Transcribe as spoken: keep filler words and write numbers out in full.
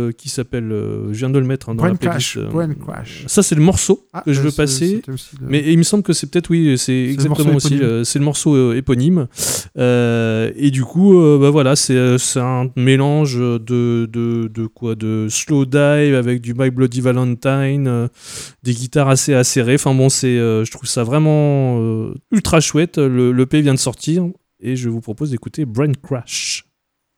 euh, qui s'appelle, euh, je viens de le mettre hein, dans Brain la playlist. Crash, euh, Brain Crash. Ça c'est le morceau Ah, que je euh, veux c'est- passer. c'était aussi le- Mais il me semble que c'est peut-être, oui, c'est le exactement morceau aussi, éponyme. euh, c'est le morceau euh, éponyme. Euh, et du coup, euh, bah voilà, c'est, euh, c'est un mélange de, de, de quoi, de slow dive avec du My Bloody Valentine, euh, des guitares assez acérées. Enfin bon, c'est, euh, je trouve ça vraiment euh, ultra chouette. Le, le P vient de sortir et je vous propose d'écouter Brain Crash.